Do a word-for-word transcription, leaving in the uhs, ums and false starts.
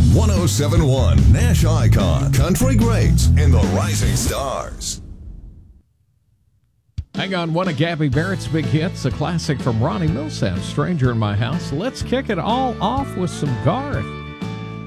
one oh seven point one Nash Icon, Country Greats, and the Rising Stars. Hang on, one of Gabby Barrett's big hits, a classic from Ronnie Milsap, Stranger in My House. Let's kick it all off with some Garth.